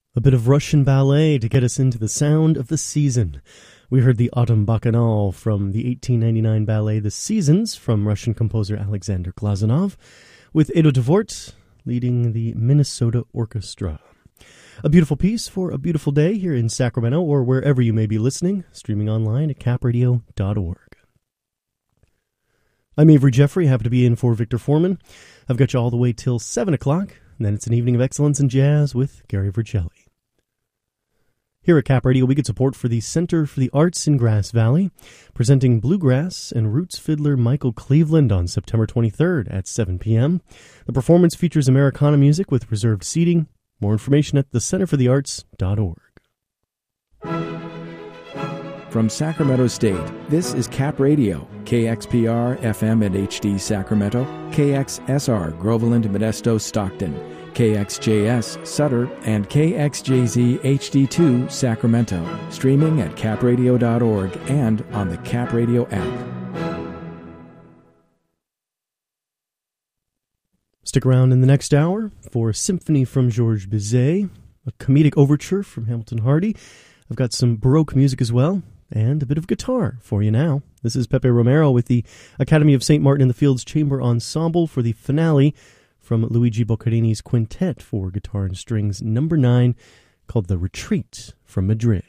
A bit of Russian ballet to get us into the sound of the season. We heard the Autumn Bacchanal from the 1899 ballet The Seasons from Russian composer Alexander Glazunov, with Edo Dvort leading the Minnesota Orchestra. A beautiful piece for a beautiful day here in Sacramento or wherever you may be listening, streaming online at capradio.org. I'm Avery Jeffrey, happy to be in for Victor Foreman. I've got you all the way till 7 o'clock, and then it's an evening of excellence in jazz with Gary Vercelli. Here at Cap Radio, we get support for the Center for the Arts in Grass Valley, presenting bluegrass and roots fiddler Michael Cleveland on September 23rd at 7 p.m. The performance features Americana music with reserved seating. More information at thecenterforthearts.org. From Sacramento State, this is Cap Radio, KXPR FM and HD Sacramento, KXSR Groveland, Modesto, Stockton, KXJS Sutter, and KXJZ HD2 Sacramento, streaming at capradio.org and on the Cap Radio app. Stick around in the next hour for Symphony from Georges Bizet, a comedic overture from Hamilton Hardy. I've got some Baroque music as well, and a bit of guitar for you now. This is Pepe Romero with the Academy of St. Martin in the Fields Chamber Ensemble for the finale from Luigi Boccherini's Quintet for Guitar and Strings No. 9, called The Retreat from Madrid.